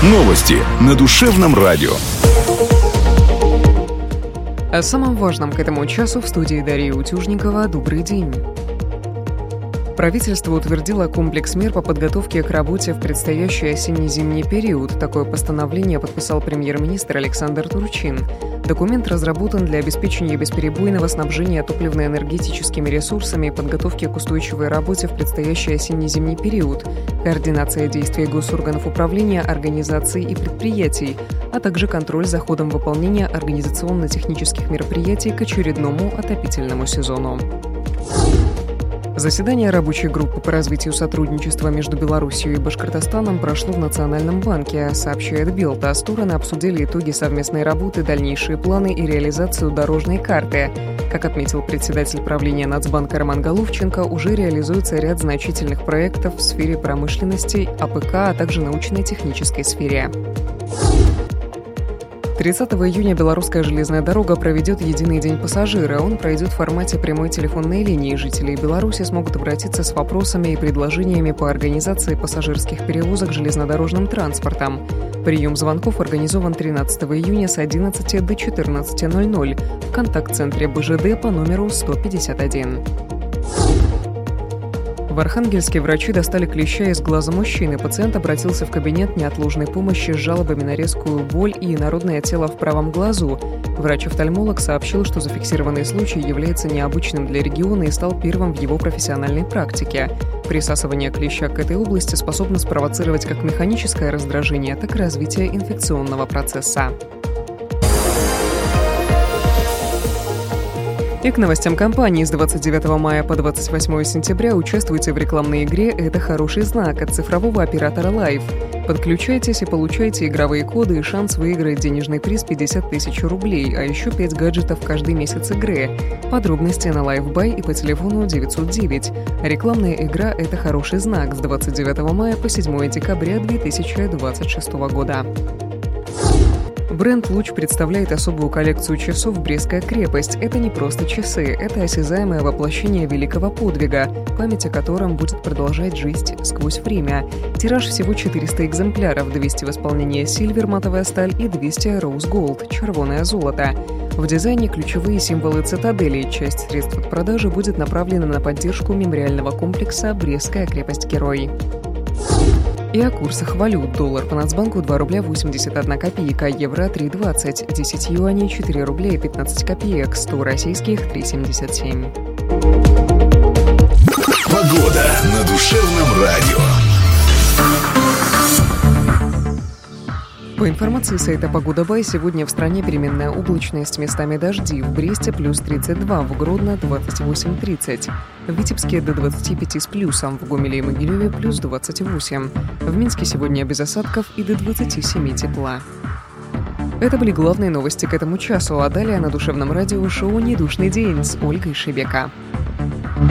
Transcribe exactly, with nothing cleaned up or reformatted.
Новости на Душевном радио. О самом важном к этому часу в студии Дарья Утюжникова. Добрый день. Правительство утвердило комплекс мер по подготовке к работе в предстоящий осенне-зимний период. Такое постановление подписал премьер-министр Александр Турчин. Документ разработан для обеспечения бесперебойного снабжения топливно-энергетическими ресурсами и подготовки к устойчивой работе в предстоящий осенне-зимний период, координация действий госорганов управления, организаций и предприятий, а также контроль за ходом выполнения организационно-технических мероприятий к очередному отопительному сезону. Заседание рабочей группы по развитию сотрудничества между Беларусью и Башкортостаном прошло в Национальном банке, сообщает Белта. Стороны обсудили итоги совместной работы, дальнейшие планы и реализацию дорожной карты. Как отметил председатель правления Нацбанка Роман Головченко, уже реализуется ряд значительных проектов в сфере промышленности, АПК, а также научно-технической сфере. тридцатого июня Белорусская железная дорога проведет единый день пассажира. Он пройдет в формате прямой телефонной линии. Жители Беларуси смогут обратиться с вопросами и предложениями по организации пассажирских перевозок железнодорожным транспортом. Прием звонков организован тринадцатого июня с одиннадцати до четырнадцати ноль-ноль в контакт-центре БЖД по номеру сто пятьдесят один. В Архангельске врачи достали клеща из глаза мужчины. Пациент обратился в кабинет неотложной помощи с жалобами на резкую боль и инородное тело в правом глазу. Врач-офтальмолог сообщил, что зафиксированный случай является необычным для региона и стал первым в его профессиональной практике. Присасывание клеща к этой области способно спровоцировать как механическое раздражение, так и развитие инфекционного процесса. И к новостям компании. С двадцать девятого мая по двадцать восьмое сентября участвуйте в рекламной игре «Это хороший знак» от цифрового оператора Live. Подключайтесь и получайте игровые коды и шанс выиграть денежный приз пятьдесят тысяч рублей, а еще пять гаджетов каждый месяц игры. Подробности на LiveBuy и по телефону девятьсот девять. Рекламная игра «Это хороший знак» с двадцать девятого мая по седьмое декабря две тысячи двадцать шестого года. Бренд «Луч» представляет особую коллекцию часов «Брестская крепость». Это не просто часы, это осязаемое воплощение великого подвига, память о котором будет продолжать жить сквозь время. Тираж всего четыреста экземпляров, двести в исполнении «Сильвер» матовая сталь и двести «Роуз Голд» червоное золото. В дизайне ключевые символы цитадели. Часть средств от продажи будет направлена на поддержку мемориального комплекса «Брестская крепость-герой». И о курсах валют. Доллар по Нацбанку два рубля восемьдесят одна копейка, евро три двадцать, десять юаней четыре рубля и пятнадцать копеек, сто российских три семьдесят семь. Погода на Душевном радио. По информации сайта Погода.бай, сегодня в стране переменная облачность, местами дожди. В Бресте плюс тридцать два, в Гродно двадцать восемь тридцать. В Витебске до двадцати пяти с плюсом, в Гомеле и Могилеве плюс двадцать восемь. В Минске сегодня без осадков и до двадцати семи тепла. Это были главные новости к этому часу, а далее на Душевном радио шоу «Недушный день» с Ольгой Шебека.